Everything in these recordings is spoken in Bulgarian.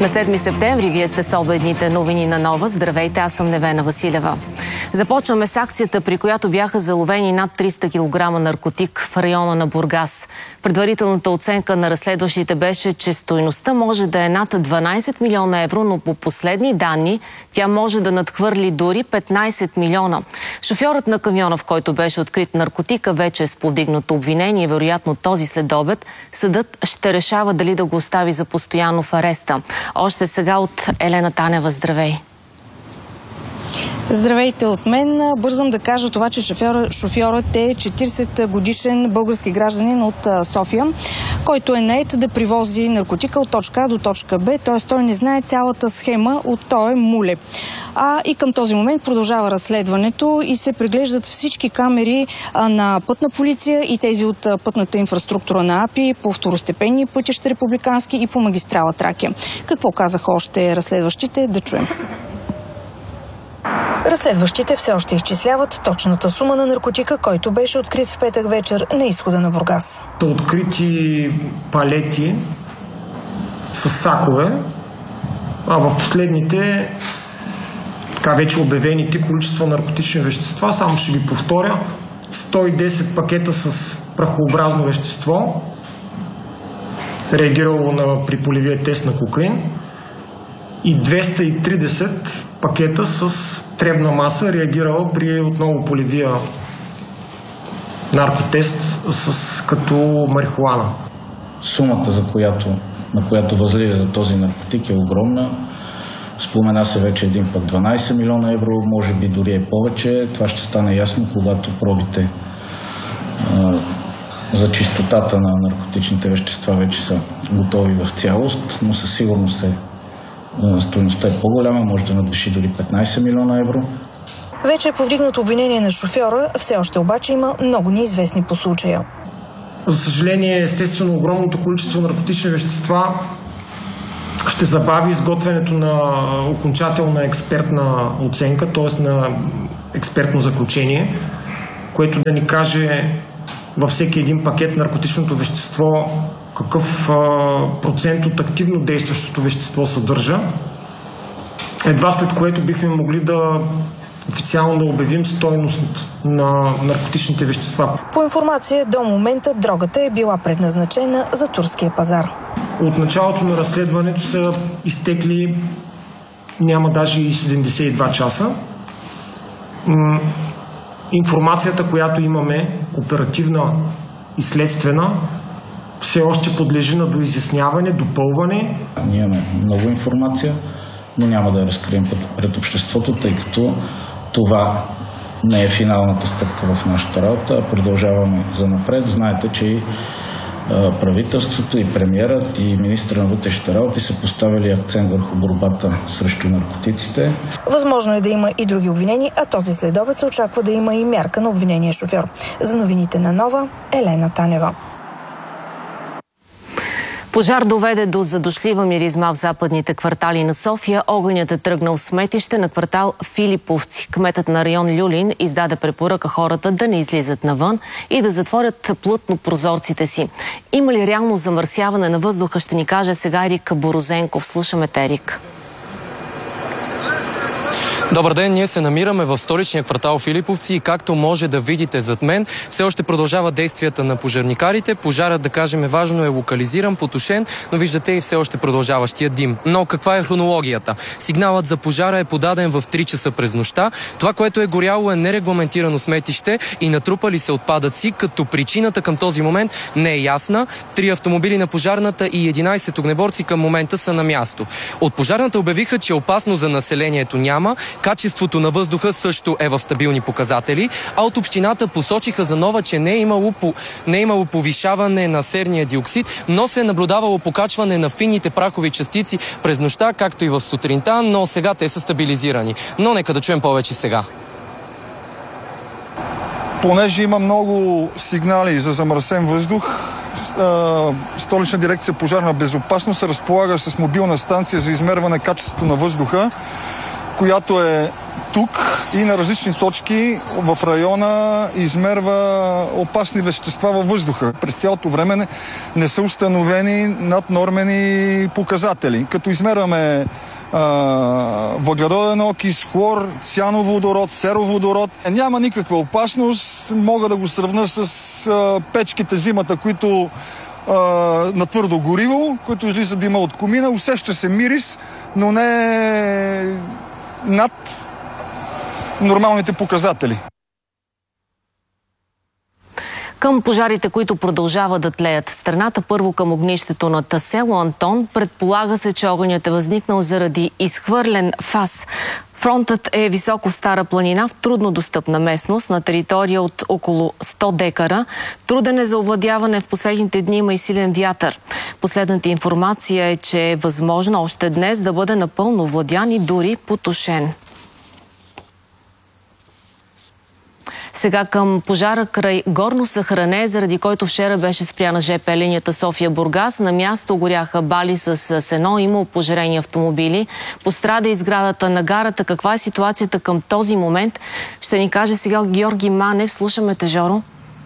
На 7 септември вие сте с обедните новини на Нова. Здравейте, аз съм Невена Василева. Започваме с акцията, при която бяха заловени над 300 кг наркотик в района на Бургас. Предварителната оценка на разследващите беше, че стойността може да е над 12 милиона евро, но по последни данни тя може да надхвърли дори 15 милиона. Шофьорът на камиона, в който беше открит наркотика, вече е с повдигнато обвинение. Вероятно този следобед съдът ще решава дали да го остави за постоянно в ареста. Още сега от Елена Танева. Здравей! Здравейте от мен. Бързам да кажа това, че шофьорът е 40-годишен български гражданин от София, който е нает да привози наркотика от точка А до точка Б, т.е. той не знае цялата схема от този муле. И към този момент продължава разследването и се преглеждат всички камери на пътна полиция и тези от пътната инфраструктура на АПИ по второстепенни пътища републикански и по магистрала Тракия. Какво казаха още разследващите? Да чуем. Разследващите все още изчисляват точната сума на наркотика, който беше открит в петък вечер на изхода на Бургас. Открити палети с сакове, а в последните вече обявените количества наркотични вещества, само ще ви повторя, 110 пакета с прахообразно вещество, реагирало при полевия тест на кокаин, и 230 пакета с требна маса, реагирала при отново полевия наркотест като марихуана. Сумата, на която възлиза за този наркотик, е огромна. Спомена се вече един път 12 милиона евро, може би дори е повече. Това ще стане ясно, когато пробите за чистотата на наркотичните вещества вече са готови в цялост, но със сигурност стойността е по-голяма, може да надвиши дори 15 милиона евро. Вече е повдигнато обвинение на шофьора, все още обаче има много неизвестни по случая. За съжаление, естествено, огромното количество наркотични вещества ще забави изготвянето на окончателна експертна оценка, т.е. на експертно заключение, което да ни каже във всеки един пакет наркотичното вещество какъв процент от активно действащото вещество съдържа. Едва след което бихме могли да официално да обявим стойност на наркотичните вещества. По информация, до момента дрогата е била предназначена за турския пазар. От началото на разследването са изтекли няма даже и 72 часа. Информацията, която имаме, оперативна и следствена, все още подлежи на доизясняване, допълване. Ние имаме много информация, но няма да я разкрием пред обществото, тъй като това не е финалната стъпка в нашата работа. Продължаваме занапред. Знаете, че и правителството, и премиерът, и министър на вътрешните работи са поставили акцент върху борбата срещу наркотиците. Възможно е да има и други обвинения, а този следобед се очаква да има и мярка на обвинение шофьор. За новините на Нова, Елена Танева. Пожар доведе до задушлива миризма в западните квартали на София. Огънят е тръгнал в сметище на квартал Филиповци. Кметът на район Люлин издаде препоръка хората да не излизат навън и да затворят плътно прозорците си. Има ли реално замърсяване на въздуха, ще ни каже сега Ерик Борозенков. Слушаме те, Ерик. Добър ден, ние се намираме в столичния квартал Филиповци и както може да видите зад мен, все още продължават действията на пожарникарите. Пожарът, да кажем, важно е локализиран, потушен, но виждате и все още продължаващия дим. Но каква е хронологията? Сигналът за пожара е подаден в 3 часа през нощта. Това, което е горяло, е нерегламентирано сметище и натрупали се отпадъци, като причината към този момент не е ясна. 3 автомобили на пожарната и 11 огнеборци към момента са на място. От пожарната обявиха, че опасно за населението няма. Качеството на въздуха също е в стабилни показатели, а от общината посочиха за Нова, че не е имало повишаване на серния диоксид, но се е наблюдавало покачване на финните прахови частици през нощта, както и в сутринта, но сега те са стабилизирани. Но нека да чуем повече сега. Понеже има много сигнали за замърсен въздух, Столична дирекция пожарна безопасност се разполага с мобилна станция за измерване качеството на въздуха която е тук и на различни точки в района измерва опасни вещества във въздуха. През цялото време не са установени наднормени показатели. Като измерваме въглероден окис, хлор, циановодород, сероводород. Няма никаква опасност. Мога да го сравня с печките зимата, които на твърдо гориво, които излиза дима от комина. Усеща се мирис, но не е над нормалните показатели. Към пожарите, които продължават да тлеят в страната, първо към огнището на село Антон, предполага се, че огънят е възникнал заради изхвърлен фас. Фронтът е високо в Стара планина, в трудно достъпна местност, на територия от около 100 декара. Труден е за овладяване, в последните дни има и силен вятър. Последната информация е, че е възможно още днес да бъде напълно овладян и дори потушен. Сега към пожара край Горно Съхране, заради който вчера беше спряна ЖП линията София-Бургас. На място горяха бали с сено, има опожарени автомобили. Пострада и сградата на гарата. Каква е ситуацията към този момент? Ще ни каже сега Георги Манев. Слушаме те, Жоро.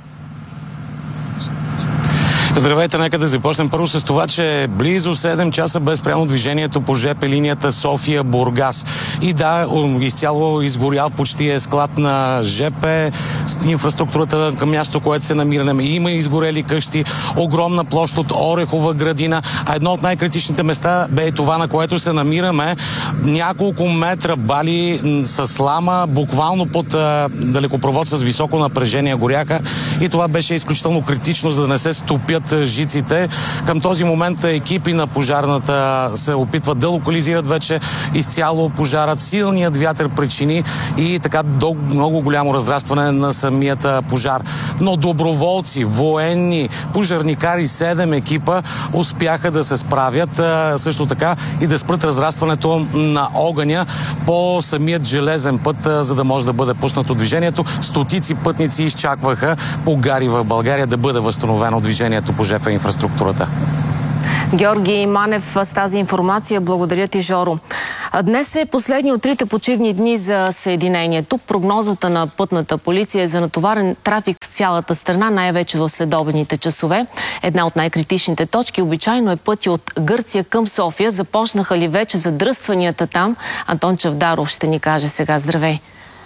Здравейте, нека да започнем първо с това, че близо 7 часа бе спряно движението по ЖП линията София-Бургас. И да, изцяло изгорял почти е склад на ЖП инфраструктурата към място, което се намираме. Има изгорели къщи, огромна площ от Орехова градина, а едно от най-критичните места бе това, на което се намираме. Няколко метра бали с слама, буквално под далекопровод с високо напрежение горяха и това беше изключително критично, за да не се стопят жиците. Към този момент екипи на пожарната се опитват да локализират вече изцяло пожарът. Силният вятър причини и така до много голямо разрастване на самият пожар. Но доброволци, военни, пожарникари, 7 екипа успяха да се справят също така и да спрат разрастването на огъня по самият железен път, за да може да бъде пуснато движението. Стотици пътници изчакваха по гари в България да бъде възстановено движението по ЖП инфраструктурата. Георги Манев с тази информация. Благодаря ти, Жоро. Днес е последни от 3 почивни дни за съединението. Прогнозата на пътната полиция е за натоварен трафик в цялата страна, най-вече в следобедните часове. Една от най-критичните точки обичайно е пътя от Гърция към София. Започнаха ли вече задръстванията там? Антон Чавдаров ще ни каже сега. Здравей!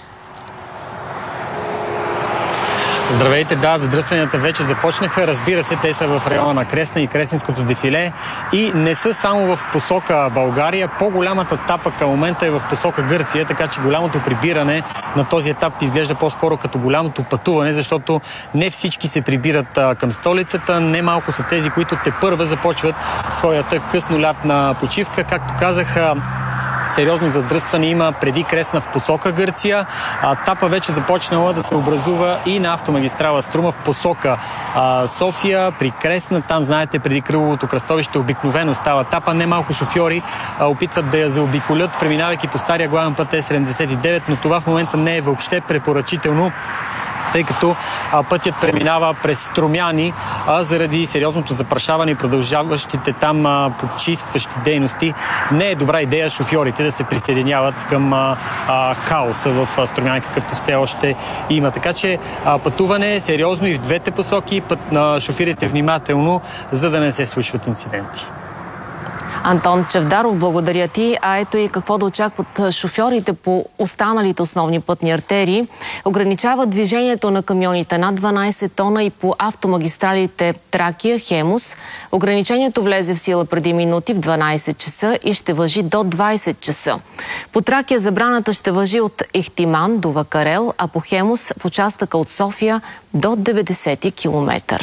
Здравейте, да, задръстванията вече започнаха. Разбира се, те са в района на Кресна и Кресненското дефиле и не са само в посока България. По-голямата тапа към момента е в посока Гърция, така че голямото прибиране на този етап изглежда по-скоро като голямото пътуване, защото не всички се прибират към столицата. Немалко са тези, които тепърва започват своята къснолятна почивка. Както казах, сериозно задръстване има преди Кресна в посока Гърция. Тапа вече започнала да се образува и на автомагистрала Струма в посока София. При Кресна, там знаете, преди кръговото кръстовище обикновено става тапа. Немалко шофьори опитват да я заобиколят, преминавайки по стария главен път Е79, но това в момента не е въобще препоръчително, тъй като пътят преминава през Струмяни, заради сериозното запрашаване и продължаващите там почистващи дейности. Не е добра идея шофьорите да се присъединяват към хаоса в Струмяни, какъвто все още има. Така че пътуване е сериозно и в двете посоки. Шофирите внимателно, за да не се случват инциденти. Антон Чавдаров, благодаря ти. А ето и какво да очакват шофьорите по останалите основни пътни артерии. Ограничават движението на камионите над 12 тона и по автомагистралите Тракия, Хемус. Ограничението влезе в сила преди минути в 12 часа и ще важи до 20 часа. По Тракия забраната ще важи от Ихтиман до Вакарел, а по Хемус в участъка от София до 90 км.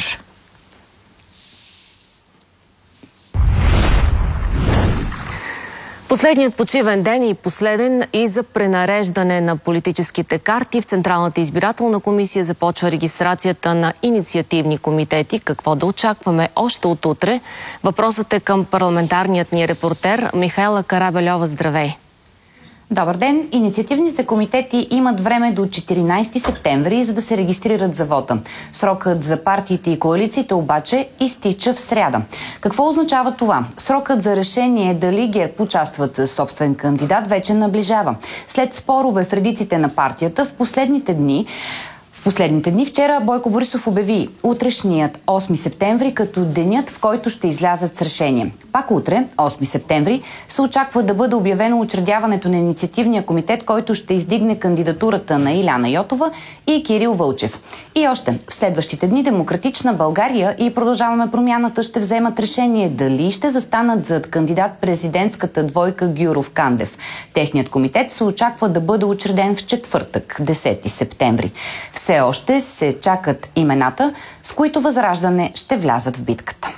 Последният почивен ден и последен и за пренареждане на политическите карти. В Централната избирателна комисия започва регистрацията на инициативни комитети. Какво да очакваме още от утре? Въпросът е към парламентарният ни репортер Михайла Карабельова. Здравей! Добър ден! Инициативните комитети имат време до 14 септември, за да се регистрират за вота. Срокът за партиите и коалициите обаче изтича в сряда. Какво означава това? Срокът за решение дали ГЕРБ участват със собствен кандидат вече наближава. След спорове в редиците на партията в последните дни вчера Бойко Борисов обяви утрешният 8 септември като денят, в който ще излязат с решение. Пак утре, 8 септември, се очаква да бъде обявено учредяването на инициативния комитет, който ще издигне кандидатурата на Иляна Йотова и Кирил Вълчев. И още, в следващите дни Демократична България и Продължаваме промяната ще вземат решение дали ще застанат зад кандидат президентската двойка Гюров-Кандев. Техният комитет се очаква да бъде учреден в четвъртък, 10 септември. Все още се чакат имената, с които Възраждане ще влязат в битката.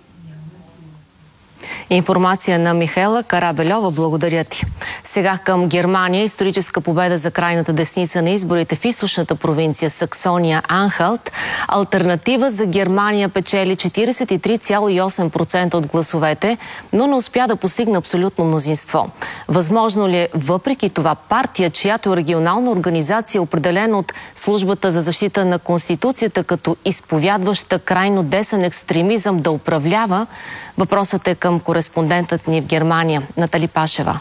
Информация на Михаела Карабельова. Благодаря ти. Сега към Германия. Историческа победа за крайната десница на изборите в източната провинция Саксония-Анхалт. Алтернатива за Германия печели 43,8% от гласовете, но не успя да постигне абсолютно мнозинство. Възможно ли е въпреки това партия, чиято регионална организация е определена от Службата за защита на Конституцията като изповядваща крайно десен екстремизъм, да управлява? Въпросът е към кореспондентът ни в Германия, Натали Пашева.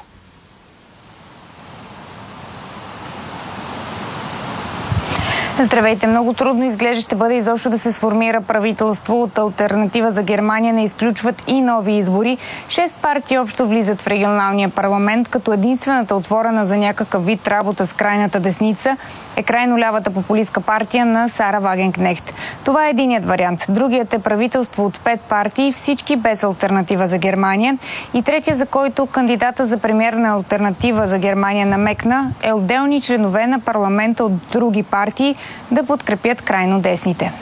Здравейте! Много трудно изглежда ще бъде изобщо да се сформира правителство. От Алтернатива за Германия не изключват и нови избори. 6 партии общо влизат в регионалния парламент, като единствената отворена за някакъв вид работа с крайната десница е крайно лявата популистка партия на Сара Вагенкнехт. Това е единият вариант. Другият е правителство от 5 партии, всички без Алтернатива за Германия. И третия, за който кандидата за премиер на Алтернатива за Германия намекна, е отделни членове на парламента от други партии да подкрепят крайно десните.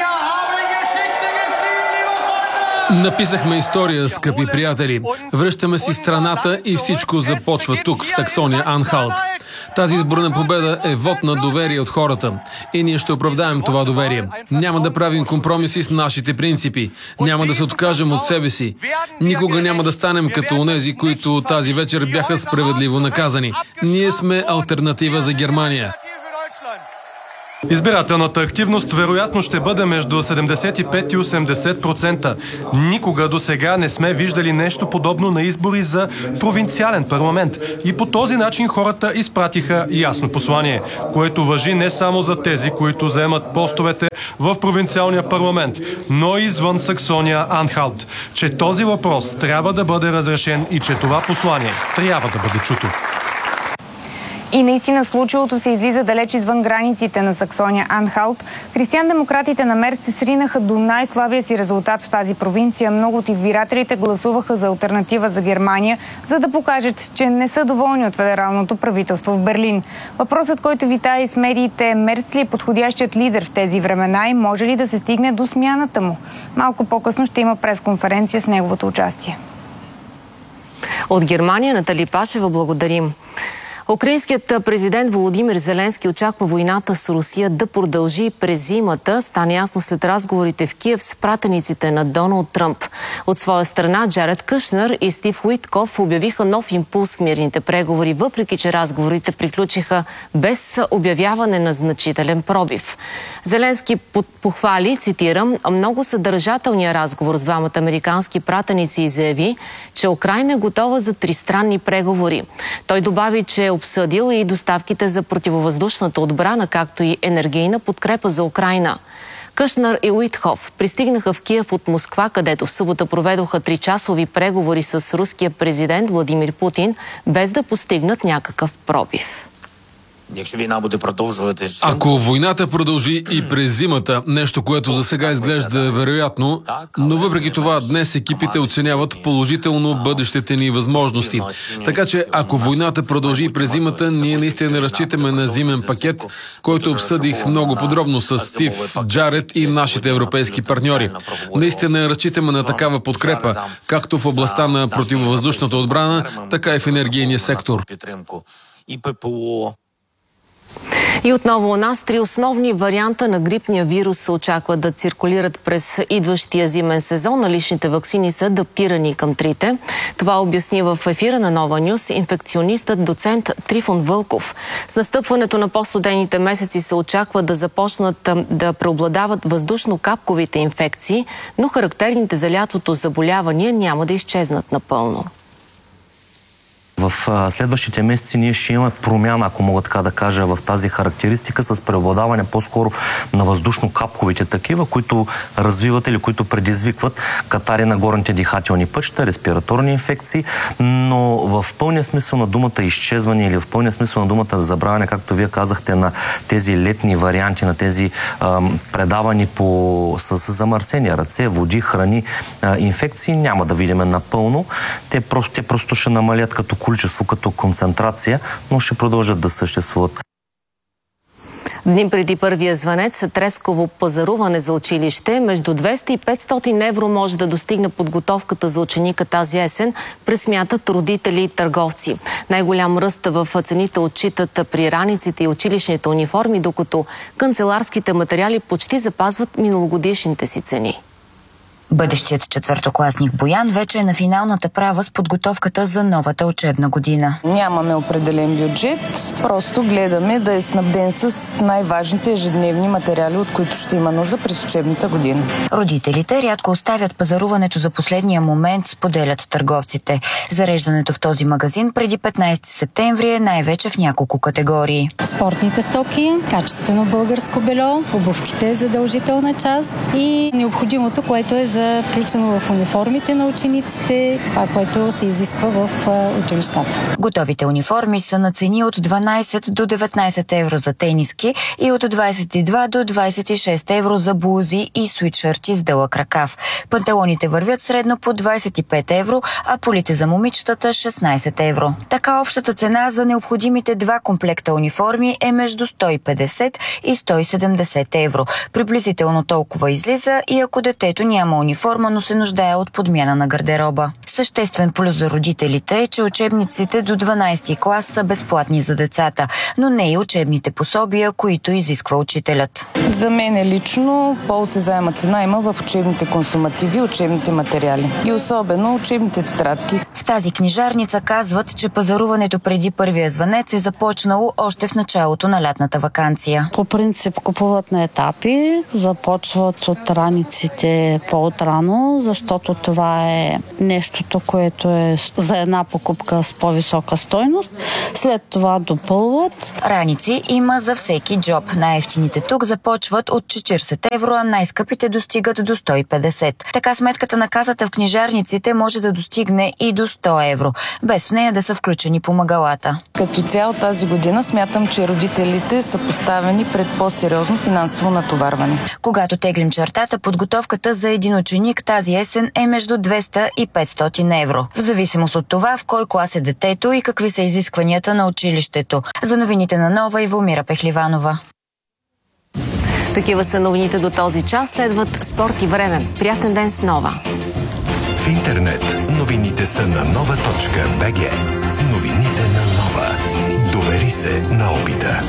Написахме история, скъпи приятели. Връщаме си страната и всичко започва тук, в Саксония-Анхалт. Тази изборна победа е вод на доверие от хората. И ние ще оправдаем това доверие. Няма да правим компромиси с нашите принципи. Няма да се откажем от себе си. Никога няма да станем като онези, които тази вечер бяха справедливо наказани. Ние сме Алтернатива за Германия. Избирателната активност вероятно ще бъде между 75 и 80%. Никога до сега не сме виждали нещо подобно на избори за провинциален парламент. И по този начин хората изпратиха ясно послание, което важи не само за тези, които заемат постовете в провинциалния парламент, но и извън Саксония-Анхалт, че този въпрос трябва да бъде разрешен и че това послание трябва да бъде чуто. И наистина случилото се излиза далеч извън границите на Саксония-Анхалт. Християн-демократите на Мерц се сринаха до най-слабия си резултат в тази провинция. Много от избирателите гласуваха за Алтернатива за Германия, за да покажат, че не са доволни от федералното правителство в Берлин. Въпросът, който витае из медиите, Мерц ли е подходящият лидер в тези времена и може ли да се стигне до смяната му? Малко по-късно ще има пресконференция с неговото участие. От Германия, Натали Пашева, благодарим. Украинският президент Володимир Зеленски очаква войната с Русия да продължи през зимата. Стане ясно след разговорите в Киев с пратениците на Доналд Тръмп. От своя страна Джаред Кушнер и Стив Уитков обявиха нов импулс в мирните преговори, въпреки че разговорите приключиха без обявяване на значителен пробив. Зеленски похвали, цитирам, много съдържателния разговор с двамата американски пратеници и заяви, че Украйна е готова за тристранни преговори. Той добави, че е обсъдил и доставките за противовъздушната отбрана, както и енергийна подкрепа за Украйна. Кушнер и Уитхов пристигнаха в Киев от Москва, където в събота проведоха 3-часови преговори с руския президент Владимир Путин, без да постигнат някакъв пробив. Ако войната продължи и през зимата, нещо, което за сега изглежда вероятно, но въпреки това днес екипите оценяват положително бъдещите ни възможности. Така че ако войната продължи и през зимата, ние наистина разчитаме на зимен пакет, който обсъдих много подробно с Стив, Джаред и нашите европейски партньори. Наистина разчитаме на такава подкрепа, както в областта на противовъздушната отбрана, така и в енергийния сектор. И отново у нас 3 основни варианта на грипния вирус се очакват да циркулират през идващия зимен сезон. Наличните ваксини са адаптирани към трите. Това обясни в ефира на Нова Нюс инфекционистът доцент Трифон Вълков. С настъпването на по-студените месеци се очаква да започнат да преобладават въздушно-капковите инфекции, но характерните за лятото заболявания няма да изчезнат напълно. В следващите месеци ние ще имаме промяна, ако мога така да кажа, в тази характеристика с преобладаване по-скоро на въздушно-капковите такива, които развиват или които предизвикват катари на горните дихателни пътища, респираторни инфекции, но в пълния смисъл на думата изчезване или в пълния смисъл на думата забравяне, както вие казахте, на тези летни варианти, на тези предавани с замърсени ръце, води, храни, инфекции, няма да видим напълно. Те просто ще намалят като количество, като концентрация, но ще продължат да съществуват. Дни преди първия звънец, тресково пазаруване за училище, между 200 и 500 евро може да достигне подготовката за ученика тази есен, пресмятат родители и търговци. Най-голям ръст в цените отчитат при раниците и училищните униформи, докато канцеларските материали почти запазват миналогодишните си цени. Бъдещият четвъртокласник Боян вече е на финалната права с подготовката за новата учебна година. Нямаме определен бюджет, просто гледаме да е снабден с най-важните ежедневни материали, от които ще има нужда през учебната година. Родителите рядко оставят пазаруването за последния момент, споделят търговците. Зареждането в този магазин преди 15 септември е най-вече в няколко категории. Спортните стоки, качествено българско бельо, обувките задължителна част и необходимото, което е включено в униформите на учениците, това, което се изисква в училищата. Готовите униформи са на цени от 12 до 19 евро за тениски и от 22 до 26 евро за блузи и свитшърти с дълъг ръкав. Панталоните вървят средно по 25 евро, а полите за момичетата 16 евро. Така общата цена за необходимите 2 комплекта униформи е между 150 и 170 евро. Приблизително толкова излиза и ако детето няма униформа, но се нуждае от подмяна на гардероба. Съществен плюс за родителите е, че учебниците до 12-ти клас са безплатни за децата, но не и учебните пособия, които изисква учителят. За мен лично по-осезаема цена има в учебните консумативи, учебните материали и особено учебните тетрадки. В тази книжарница казват, че пазаруването преди първия звънец е започнало още в началото на лятната ваканция. По принцип купуват на етапи, започват от раниците по-отрано, защото това е нещото, което е за една покупка с по-висока стойност. След това допълват. Раници има за всеки джоб. Най-евтините тук започват от 40 евро, а най-скъпите достигат до 150. Така сметката на касата в книжарниците може да достигне и до 100 евро, без в нея да са включени помагалата. Като цяло тази година смятам, че родителите са поставени пред по-сериозно финансово натоварване. Когато теглим чертата, подготовката за един ученик тази есен е между 200 и 500 евро. В зависимост от това в кой клас е детето и какви са изискванията на училището. За новините на Нова, Ивомира Пехливанова. Такива са новините до този час. Следват спорт и време. Приятен ден с Нова. В интернет новините са на nova.bg. Новините на Нова. Довери се на опита.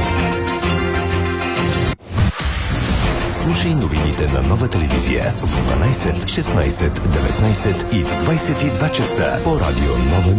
Слушай новините на Нова телевизия в 12, 16, 19 и в 22 часа по радио Нова